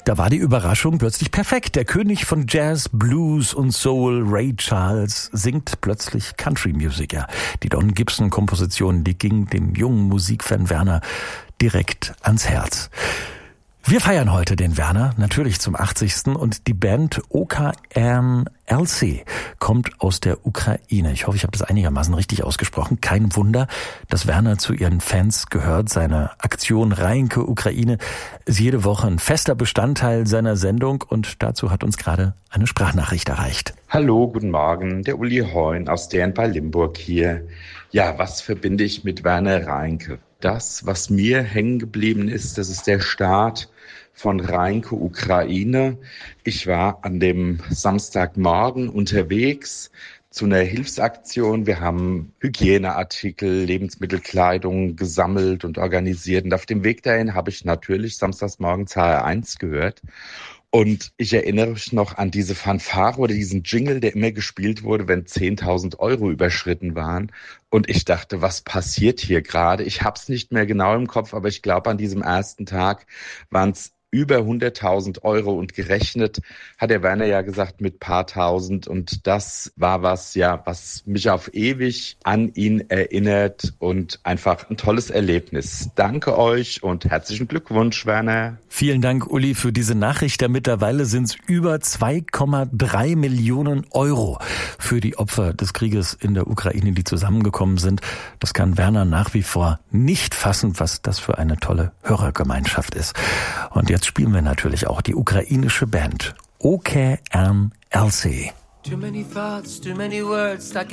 Da war die Überraschung plötzlich perfekt. Der König von Jazz, Blues und Soul, Ray Charles, singt plötzlich Country Music. Ja, die Don Gibson-Komposition, die ging dem jungen Musikfan Werner direkt ans Herz. Wir feiern heute den Werner, natürlich zum 80. Und die Band OKRLC kommt aus der Ukraine. Ich hoffe, ich habe das einigermaßen richtig ausgesprochen. Kein Wunder, dass Werner zu ihren Fans gehört. Seine Aktion Reinke Ukraine ist jede Woche ein fester Bestandteil seiner Sendung. Und dazu hat uns gerade eine Sprachnachricht erreicht. Hallo, guten Morgen. Der Uli Heun aus Dern bei Limburg hier. Ja, was verbinde ich mit Werner Reinke? Das, was mir hängen geblieben ist, das ist der Start von Reinke Ukraine. Ich war an dem Samstagmorgen unterwegs zu einer Hilfsaktion. Wir haben Hygieneartikel, Lebensmittelkleidung gesammelt und organisiert. Und auf dem Weg dahin habe ich natürlich samstagsmorgens HR1 gehört. Und ich erinnere mich noch an diese Fanfare oder diesen Jingle, der immer gespielt wurde, wenn 10.000 Euro überschritten waren. Und ich dachte, was passiert hier gerade? Ich habe es nicht mehr genau im Kopf, aber ich glaube, an diesem ersten Tag waren es über 100.000 Euro und gerechnet, hat der Werner ja gesagt, mit paar tausend. Und das war was mich auf ewig an ihn erinnert und einfach ein tolles Erlebnis. Danke euch und herzlichen Glückwunsch, Werner. Vielen Dank, Uli, für diese Nachricht. Mittlerweile sind es über 2,3 Millionen Euro für die Opfer des Krieges in der Ukraine, die zusammengekommen sind. Das kann Werner nach wie vor nicht fassen, was das für eine tolle Hörergemeinschaft ist. Und jetzt spielen wir natürlich auch die ukrainische Band OKRLC. Too many thoughts, too many words stuck